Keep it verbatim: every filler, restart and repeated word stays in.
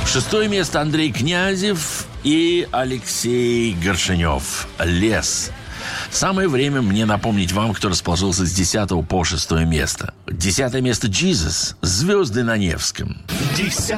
Шестое место Андрей Князев и Алексей Горшенев. «Лес». Самое время мне напомнить вам, кто расположился с десятого по шестое место. Десятое место «Jesus». «Звезды на Невском».